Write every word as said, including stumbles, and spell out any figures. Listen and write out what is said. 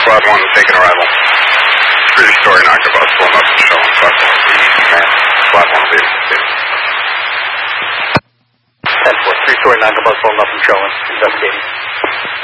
Squad one, taking arrival. Three-story knocker bus pulling up and showing. Squad one, man. Squad one, will be investigating. ten four, three-story knocker bus pulling up and showing. Investigating.